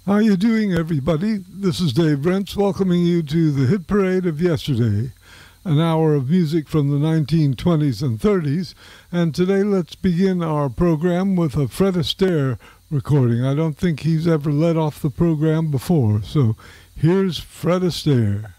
How you doing, everybody? This is Dave Brents welcoming you to the Hit Parade of Yesterday, an hour of music from the 1920s and 30s. And today let's begin our program with a Fred Astaire recording. I don't think he's ever led off the program before. So here's Fred Astaire.